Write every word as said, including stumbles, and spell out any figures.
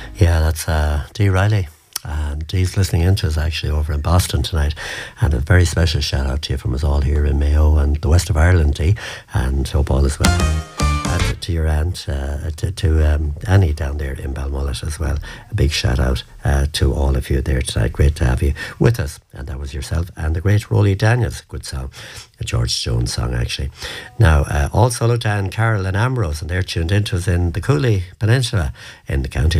Yeah, that's uh, Dee Riley. And Dee's listening in to us actually over in Boston tonight. And a very special shout out to you from us all here in Mayo and the west of Ireland, Dee. And hope all is well. And to, to your aunt, uh, to, to um, Annie down there in Balmullet as well. A big shout out uh, to all of you there tonight. Great to have you with us. And that was yourself and the great Rolly Daniels. Good song. A George Jones song, actually. Now, uh, also Dan, Carol and Ambrose, and they're tuned into us in the Cooley Peninsula in the county